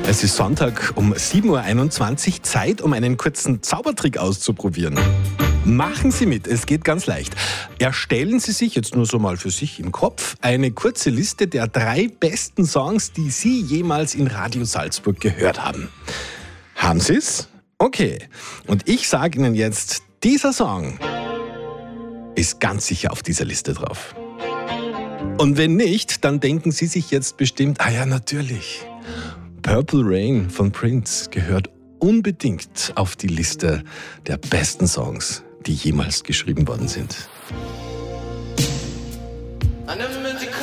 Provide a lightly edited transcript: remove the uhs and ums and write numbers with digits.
Es ist Sonntag um 7.21 Uhr, Zeit, um einen kurzen Zaubertrick auszuprobieren. Machen Sie mit, es geht ganz leicht. Erstellen Sie sich, jetzt nur so mal für sich im Kopf, eine kurze Liste der 3 besten Songs, die Sie jemals in Radio Salzburg gehört haben. Haben Sie es? Okay. Und ich sage Ihnen jetzt, dieser Song ist ganz sicher auf dieser Liste drauf. Und wenn nicht, dann denken Sie sich jetzt bestimmt, ah ja, natürlich. Purple Rain von Prince gehört unbedingt auf die Liste der besten Songs, die jemals geschrieben worden sind.